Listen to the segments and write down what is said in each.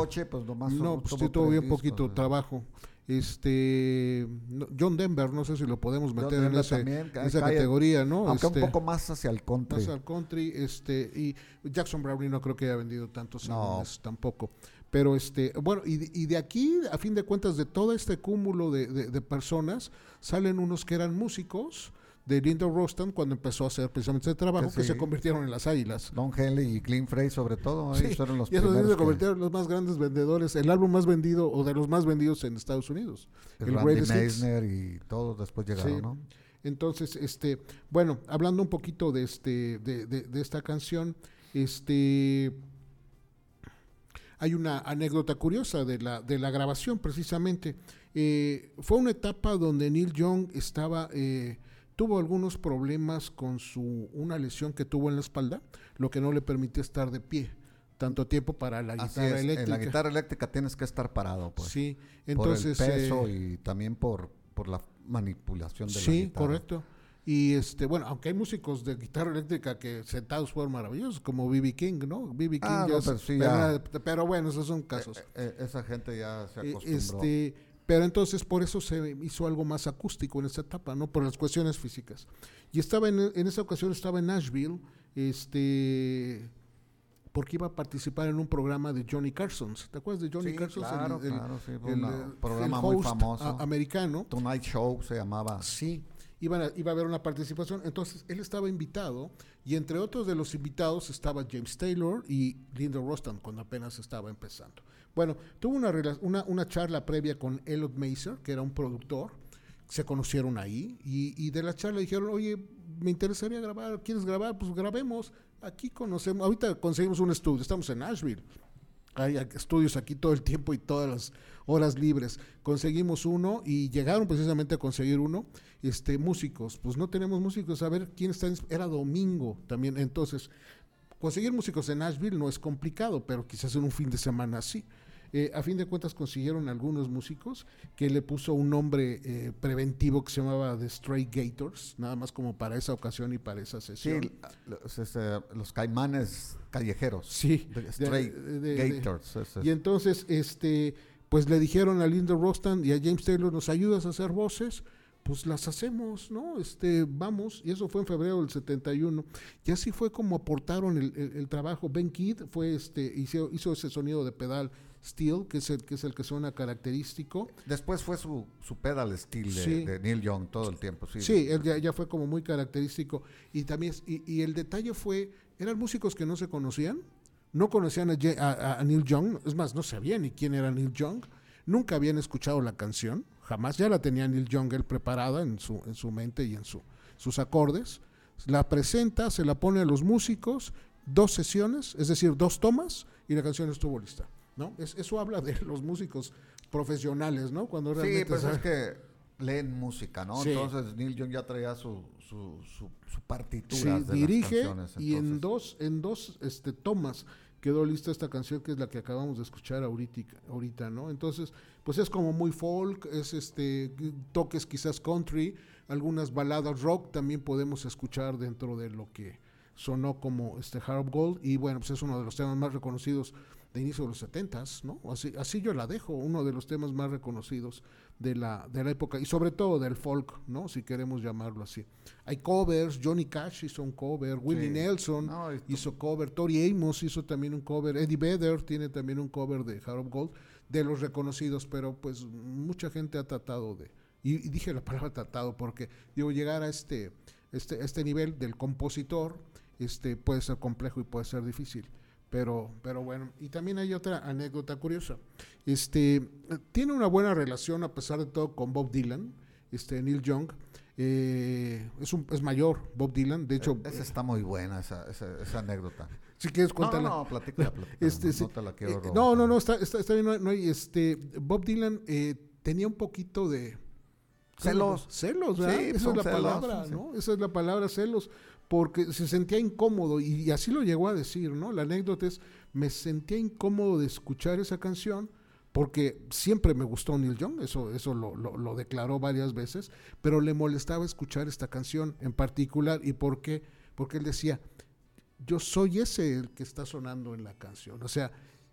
coche, pues nomás no, pues sí tuvo bien poquito trabajo. John Denver, no sé si lo podemos meter en esa categoría, ¿no? Aunque un poco más hacia el country. Más al country, y Jackson Browne no creo que haya vendido tantos álbumes tampoco. Pero bueno, y de aquí, a fin de cuentas, de todo este cúmulo de personas, salen unos que eran músicos de Linda Ronstadt cuando empezó a hacer precisamente ese trabajo, que se convirtieron en las Águilas. Don Henley y Glenn Frey sobre todo, fueron los y esos se convirtieron en los más grandes vendedores, el álbum más vendido o de los más vendidos en Estados Unidos. El Randy Meisner y todos después llegaron, ¿no? Entonces, bueno, hablando un poquito de esta canción, hay una anécdota curiosa de la grabación precisamente. Fue una etapa donde Neil Young tuvo algunos problemas con una lesión que tuvo en la espalda, lo que no le permitió estar de pie tanto tiempo para la guitarra eléctrica. En la guitarra eléctrica tienes que estar parado, pues. Sí, entonces por el peso y también por la manipulación de la guitarra. Sí, correcto. Y bueno, aunque hay músicos de guitarra eléctrica que sentados fueron maravillosos, como B.B. King, ¿no? B.B. King pero bueno, esos son casos. Esa gente ya se acostumbró. Pero entonces por eso se hizo algo más acústico en esa etapa, ¿no? Por las cuestiones físicas. Y estaba en esa ocasión estaba en Nashville, porque iba a participar en un programa de Johnny Carson. ¿Te acuerdas de Johnny Carson? Claro, un programa muy famoso. Americano. Tonight Show se llamaba. Sí. Iba a haber una participación, entonces él estaba invitado y entre otros de los invitados estaba James Taylor y Linda Ronstadt cuando apenas estaba empezando. Bueno, tuvo una charla previa con Elliot Maser, que era un productor, se conocieron ahí y de la charla dijeron, oye, me interesaría grabar, ¿quieres grabar? Pues grabemos, aquí conocemos, ahorita conseguimos un estudio, estamos en Nashville. Hay estudios aquí todo el tiempo y todas las horas libres. Conseguimos uno y llegaron precisamente a conseguir uno. Músicos, pues no tenemos músicos. A ver quién está. Era domingo también. Entonces, conseguir músicos en Nashville no es complicado, pero quizás en un fin de semana sí. A fin de cuentas consiguieron algunos músicos que le puso un nombre preventivo que se llamaba The Stray Gators, nada más como para esa ocasión y para esa sesión. Sí, los caimanes callejeros. Sí. Stray Gators. Y entonces, pues le dijeron a Linda Ronstadt y a James Taylor, ¿nos ayudas a hacer voces? Pues las hacemos, ¿no? Vamos, y eso fue en febrero del 71. Y así fue como aportaron el trabajo. Ben Kidd hizo ese sonido de pedal steel, que es el que suena característico. Después fue su pedal steel de Neil Young todo el tiempo. Sí, él ya fue como muy característico. Y también, y el detalle fue, eran músicos que no se conocían, no conocían a Neil Young, es más, no sabían ni quién era Neil Young, nunca habían escuchado la canción, jamás, ya la tenía Neil Young él preparada en su mente y en sus acordes, la presenta, se la pone a los músicos, 2 sesiones, es decir, 2 tomas, y la canción estuvo lista, ¿no? Eso habla de los músicos profesionales, ¿no? Cuando realmente pues es que leen música, ¿no? Sí. Entonces Neil Young ya traía su partitura de dirige, las canciones. Y en dos tomas quedó lista esta canción que es la que acabamos de escuchar ahorita, ¿no? Entonces, pues es como muy folk, es toques quizás country, algunas baladas rock también podemos escuchar dentro de lo que sonó como Heart of Gold, y bueno, pues es uno de los temas más reconocidos de inicio de los 70s, ¿no? Así yo la dejo, uno de los temas más reconocidos de la época, y sobre todo del folk, ¿no? Si queremos llamarlo así. Hay covers, Johnny Cash hizo un cover, Willie Nelson hizo cover, Tori Amos hizo también un cover, Eddie Vedder tiene también un cover de Heart of Gold, de los reconocidos, pero pues mucha gente ha tratado y dije la palabra tratado porque digo, llegar a este nivel del compositor, puede ser complejo y puede ser difícil. Pero bueno, y también hay otra anécdota curiosa. Tiene una buena relación a pesar de todo con Bob Dylan, Neil Young. Es mayor Bob Dylan, de hecho. Esa está muy buena, esa anécdota. Si quieres contarla. No, platícala. No te la quiero robar. No, está bien. No hay, Bob Dylan tenía un poquito de celos, ¿verdad? Sí, esa es la palabra, ¿no? Esa es la palabra, celos, porque se sentía incómodo y así lo llegó a decir, ¿no? La anécdota es, me sentía incómodo de escuchar esa canción porque siempre me gustó Neil Young, eso lo declaró varias veces, pero le molestaba escuchar esta canción en particular. ¿Y por qué? Porque él decía, yo soy ese el que está sonando en la canción, o sea,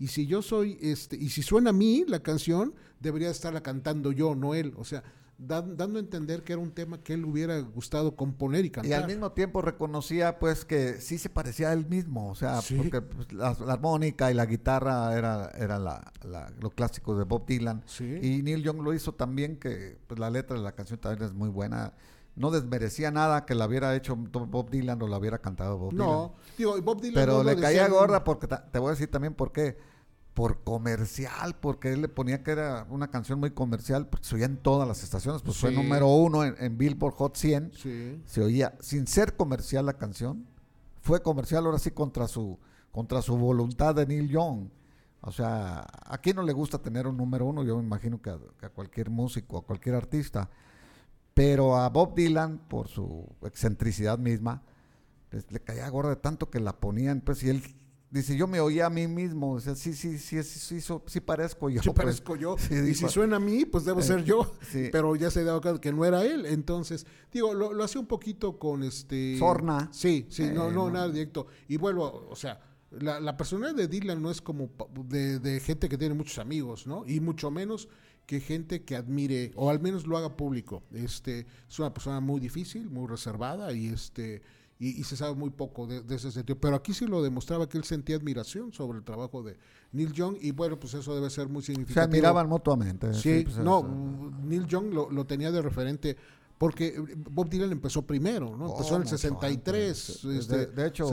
y si yo soy, y si suena a mí la canción, debería estarla cantando yo, no él. O sea, dando a entender que era un tema que él hubiera gustado componer y cantar. Y al mismo tiempo reconocía pues que sí se parecía a él mismo, o sea, sí, porque pues, la armónica y la guitarra era lo clásico de Bob Dylan. Sí. Y Neil Young lo hizo también, que pues, la letra de la canción también es muy buena. No desmerecía nada que la hubiera hecho Bob Dylan o la hubiera cantado Bob Dylan. No, digo, Bob Dylan pero no le caía gorda porque te voy a decir también por qué. Por comercial, porque él le ponía que era una canción muy comercial, porque se oía en todas las estaciones, pues fue número 1 en Billboard Hot 100, se oía, sin ser comercial la canción, fue comercial ahora sí contra su voluntad de Neil Young. O sea, ¿a quién no le gusta tener un número 1? Yo me imagino que a cualquier músico, a cualquier artista, pero a Bob Dylan, por su excentricidad misma, le caía gorda de tanto que la ponían, pues, y él dice, yo me oía a mí mismo, o sea, sí parezco yo. Sí parezco yo, sí, y si suena a mí, pues debo ser yo, sí. Pero ya se dio cuenta que no era él, entonces, digo, lo hacía un poquito con Sorna. Sí, no, nada directo, y vuelvo, o sea, la personalidad de Dylan no es como de gente que tiene muchos amigos, ¿no? Y mucho menos que gente que admire, o al menos lo haga público, es una persona muy difícil, muy reservada, y y se sabe muy poco de ese sentido, pero aquí sí lo demostraba que él sentía admiración sobre el trabajo de Neil Young, y bueno, pues eso debe ser muy significativo. Se admiraban mutuamente. Sí, pues Neil Young lo tenía de referente, porque Bob Dylan empezó primero, ¿no? Empezó en el 63, de hecho,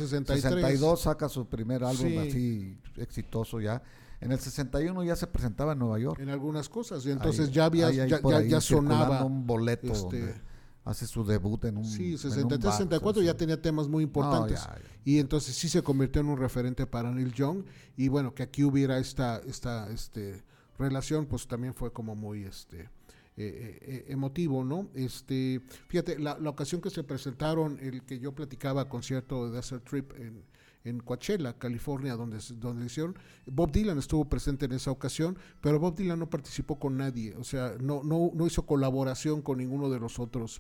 62 saca su primer álbum así exitoso ya. En el 61 ya se presentaba en Nueva York. En algunas cosas, y entonces ya sonaba un boleto hace su debut en un... Sí, 63, 64 ya tenía temas muy importantes. No, ya. Y entonces sí se convirtió en un referente para Neil Young. Y bueno, que aquí hubiera esta relación, pues también fue como muy emotivo, ¿no? Fíjate, la ocasión que se presentaron, el que yo platicaba, concierto de Desert Trip en Coachella, California, donde hicieron, Bob Dylan estuvo presente en esa ocasión, pero Bob Dylan no participó con nadie, o sea, no hizo colaboración con ninguno de los otros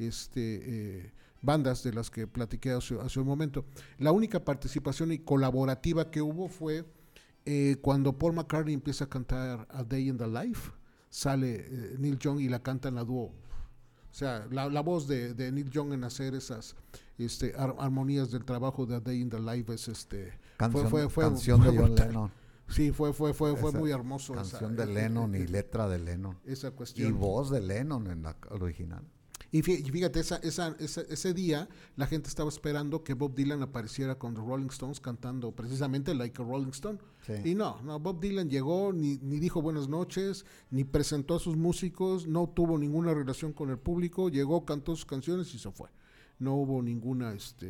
bandas de las que platiqué hace un momento. La única participación y colaborativa que hubo fue cuando Paul McCartney empieza a cantar A Day in the Life, sale Neil Young y la cantan a dúo. O sea, la voz de Neil Young en hacer esas armonías del trabajo de A Day in the Life es canción de John Lennon. Sí, fue muy hermoso. Canción de Lennon y letra de Lennon. Esa cuestión. Y voz de Lennon en la original. Y fíjate, ese día la gente estaba esperando que Bob Dylan apareciera con The Rolling Stones cantando precisamente Like a Rolling Stone. Sí. Y no, Bob Dylan llegó, ni dijo buenas noches, ni presentó a sus músicos, no tuvo ninguna relación con el público, llegó, cantó sus canciones y se fue. No hubo ninguna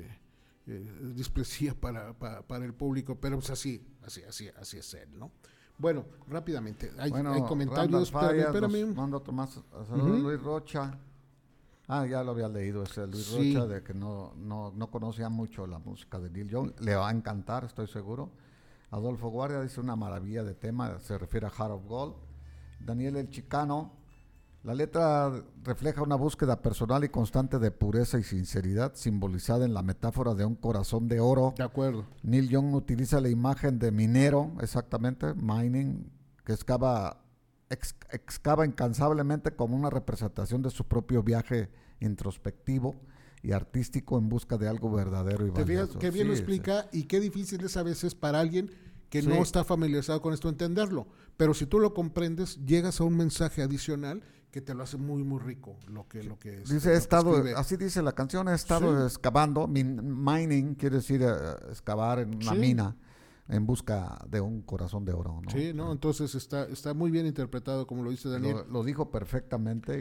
displacía para el público, pero pues así es él, ¿no? Bueno, rápidamente, hay comentarios. Espérame. Mando otro más. Luis Rocha. Ya lo había leído ese Luis Rocha, de que no conocía mucho la música de Neil Young. Le va a encantar, estoy seguro. Adolfo Guardia dice una maravilla de tema, se refiere a Heart of Gold. Daniel El Chicano, la letra refleja una búsqueda personal y constante de pureza y sinceridad, simbolizada en la metáfora de un corazón de oro. De acuerdo. Neil Young utiliza la imagen de minero, exactamente, mining, que excava incansablemente como una representación de su propio viaje introspectivo y artístico en busca de algo verdadero y valioso. ¿Te fijas qué bien lo explica y qué difícil es a veces para alguien que no está familiarizado con esto entenderlo? Pero si tú lo comprendes, llegas a un mensaje adicional que te lo hace muy, muy rico lo que es. Dice, así dice la canción, he estado excavando, mining quiere decir excavar en una mina, en busca de un corazón de oro, ¿no? Sí, ¿no? Entonces está muy bien interpretado, como lo dice Daniel. Lo dijo perfectamente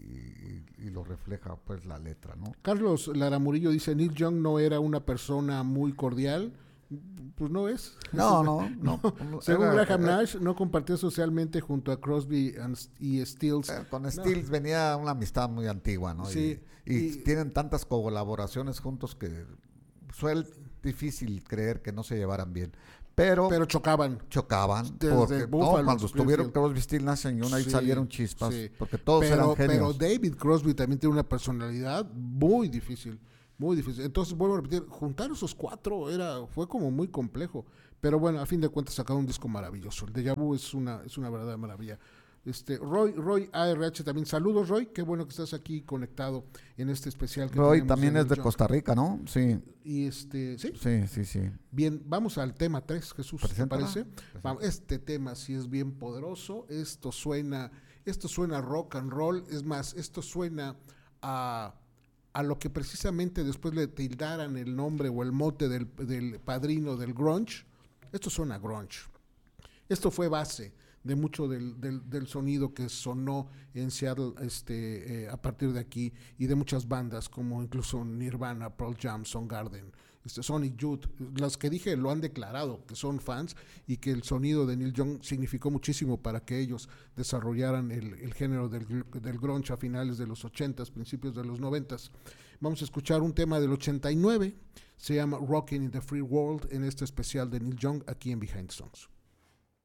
y lo refleja pues la letra, ¿no? Carlos Lara Murillo dice, Neil Young no era una persona muy cordial. Pues no es. No. Según Graham Nash, no compartió socialmente junto a Crosby y Stills. Con Stills venía una amistad muy antigua, ¿no? Sí. Y tienen tantas colaboraciones juntos que suele difícil creer que no se llevaran bien. Pero chocaban. Porque cuando estuvieron Crosby, Stills, Nash & Young, ahí salieron chispas. Sí. Porque todos eran genios. Pero David Crosby también tiene una personalidad muy difícil. Muy difícil. Entonces, vuelvo a repetir, juntar esos cuatro fue como muy complejo. Pero bueno, a fin de cuentas sacaron un disco maravilloso. El Deja Vu es una verdadera maravilla. Roy ARH también, saludos Roy, qué bueno que estás aquí conectado en este especial que Roy también es de Costa Rica, ¿no? Sí. Y ¿sí? Sí. Bien, vamos al tema 3, Jesús, ¿te parece? Vamos, este tema sí es bien poderoso, esto suena rock and roll, es más, esto suena a lo que precisamente después le tildaran el nombre o el mote del padrino del grunge. Esto suena a grunge. Esto fue base de mucho del sonido que sonó en Seattle a partir de aquí, y de muchas bandas como incluso Nirvana, Pearl Jam, Soundgarden, Sonic Youth. Las que dije lo han declarado que son fans y que el sonido de Neil Young significó muchísimo para que ellos desarrollaran el género del grunge a finales de los 80s, principios de los 90s. Vamos a escuchar un tema del 89, se llama Rockin' in the Free World, en este especial de Neil Young aquí en Behind the Songs.